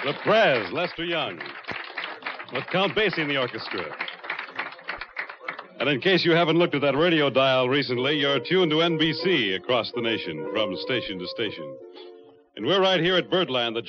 The Prez, Lester Young, with Count Basie in the orchestra. And in case you haven't looked at that radio dial recently, you're tuned to NBC across the nation from station to station. And we're right here at Birdland, the